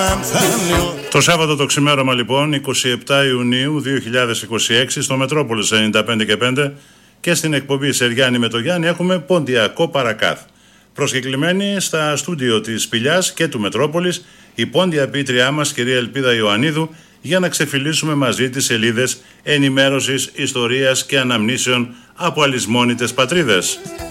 Το Σάββατο το ξημέρωμα λοιπόν, 27 Ιουνίου 2026, στο Μετρόπολης 95,5 και στην εκπομπή Σεριάννη με το Γιάννη έχουμε ποντιακό παρακάθ. Προσκεκλημένη στα στούντιο της Σπηλιάς και του Μετρόπολης η πόντια πίτριά μας κυρία Ελπίδα Ιωαννίδου, για να ξεφυλίσουμε μαζί τις σελίδες ενημέρωσης, ιστορίας και αναμνήσεων από αλυσμόνητες πατρίδες.